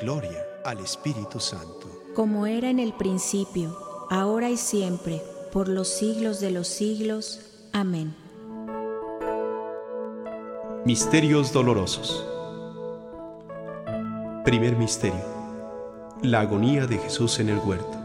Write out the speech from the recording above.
gloria al Espíritu Santo. como era en el principio, ahora y siempre, por los siglos de los siglos. Amén. Misterios dolorosos. Primer misterio: la agonía de Jesús en el huerto.